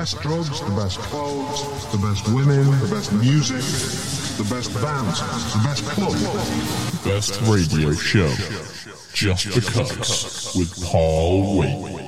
best drugs, the best clothes, the best women, the best music, the best bands, the best club. Best radio show. Just Because with Paul Waite.